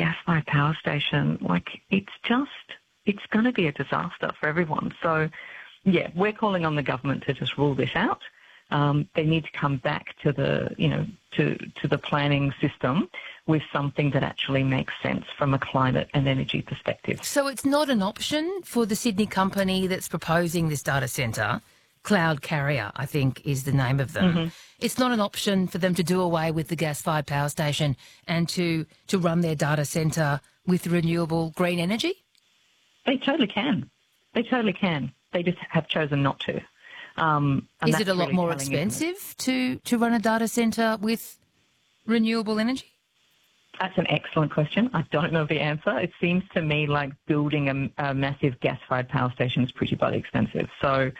gas-fired power station, like, it's going to be a disaster for everyone. So, yeah, we're calling on the government to just rule this out. They need to come back to the, to the planning system with something that actually makes sense from a climate and energy perspective. So it's not an option for the Sydney company that's proposing this data centre, Cloud Carrier, I think is the name of them. Mm-hmm. It's not an option for them to do away with the gas-fired power station and to run their data centre with renewable green energy? They totally can. They just have chosen not to. Is it a lot more expensive to run a data centre with renewable energy? That's an excellent question. I don't know the answer. It seems to me like building a massive gas-fired power station is pretty bloody expensive. So,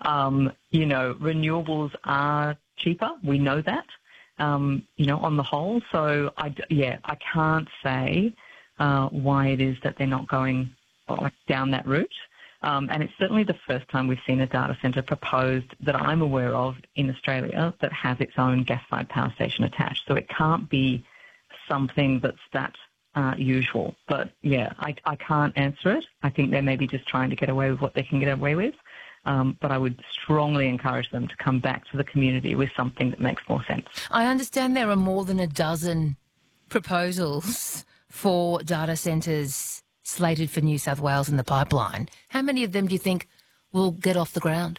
renewables are cheaper. We know that, on the whole. So, I can't say why it is that they're not going down that route. And it's certainly the first time we've seen a data centre proposed that I'm aware of in Australia that has its own gas-fired power station attached. So it can't be something that's that usual. But, yeah, I can't answer it. I think they're maybe just trying to get away with what they can get away with. But I would strongly encourage them to come back to the community with something that makes more sense. I understand there are more than a dozen proposals for data centres slated for New South Wales in the pipeline. How many of them do you think will get off the ground?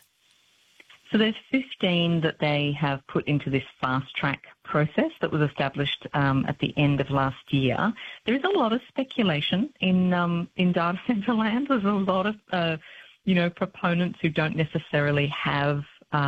So there's 15 that they have put into this fast-track process that was established at the end of last year. There is a lot of speculation in data centre land. There's a lot of, proponents who don't necessarily have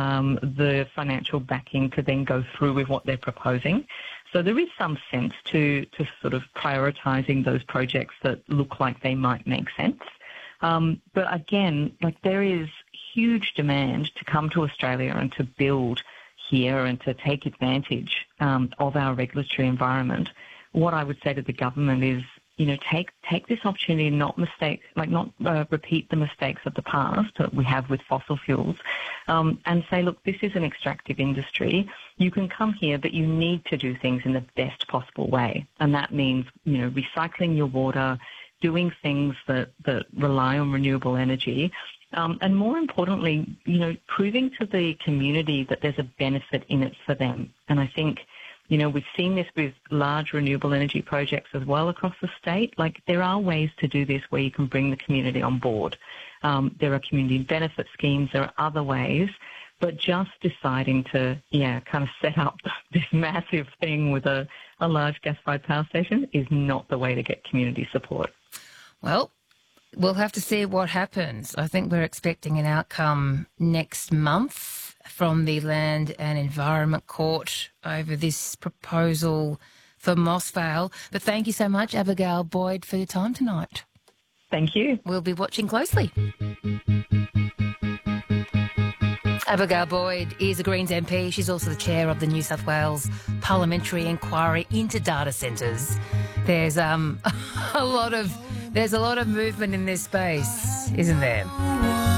the financial backing to then go through with what they're proposing. So there is some sense to sort of prioritising those projects that look like they might make sense. But again, there is huge demand to come to Australia and to build here and to take advantage of our regulatory environment. What I would say to the government is, take this opportunity and not repeat the mistakes of the past that we have with fossil fuels, and say, look, this is an extractive industry. You can come here, but you need to do things in the best possible way. And that means, recycling your water, doing things that rely on renewable energy, and more importantly, proving to the community that there's a benefit in it for them. And I think, we've seen this with large renewable energy projects as well across the state. There are ways to do this where you can bring the community on board. There are community benefit schemes. There are other ways. But just deciding to, kind of set up this massive thing with a large gas-fired power station is not the way to get community support. Well, we'll have to see what happens. I think we're expecting an outcome next month from the Land and Environment Court over this proposal for Moss Vale. But thank you so much, Abigail Boyd, for your time tonight. Thank you. We'll be watching closely. Abigail Boyd is a Greens MP. She's also the chair of the New South Wales Parliamentary Inquiry into Data Centres. There's a lot of movement in this space, isn't there?